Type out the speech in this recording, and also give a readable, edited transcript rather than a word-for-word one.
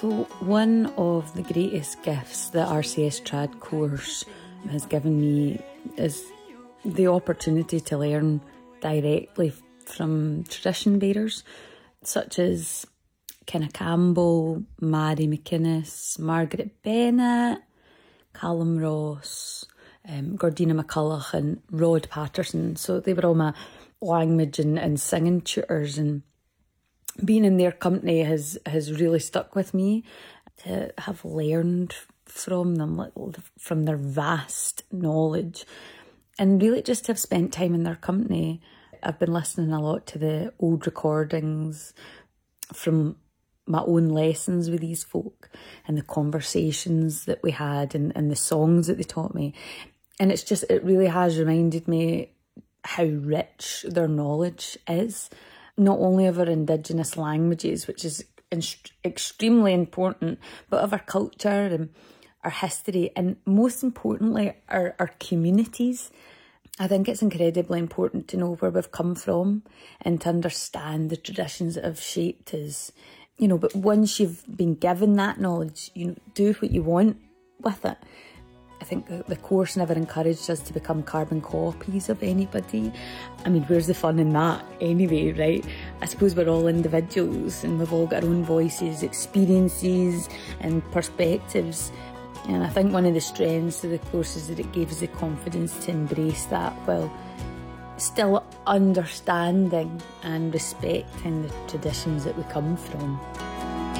So one of the greatest gifts that RCS Trad course has given me is the opportunity to learn directly from tradition bearers, such as Kenna Campbell, Mary McInnes, Margaret Bennett, Callum Ross, Gordina McCulloch and Rod Patterson. So they were all my language and singing tutors, and being in their company has really stuck with me. To have learned from them, from their vast knowledge, and really just to have spent time in their company. I've been listening a lot to the old recordings from my own lessons with these folk and the conversations that we had and the songs that they taught me. And it really has reminded me how rich their knowledge is, not only of our Indigenous languages, which is extremely important, but of our culture and our history, and most importantly, our communities. I think it's incredibly important to know where we've come from and to understand the traditions that have shaped us. But once you've been given that knowledge, do what you want with it. I think the course never encouraged us to become carbon copies of anybody. I mean, where's the fun in that anyway, right? I suppose we're all individuals and we've all got our own voices, experiences and perspectives. And I think one of the strengths of the course is that it gave us the confidence to embrace that while still understanding and respecting the traditions that we come from.